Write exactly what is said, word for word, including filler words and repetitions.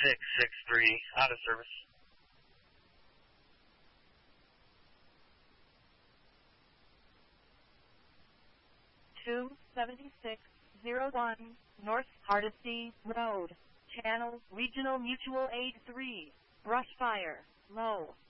six six three, out of service. two seventy-six oh one North Hardesty Road, Channel Regional Mutual Aid three, brush fire, low.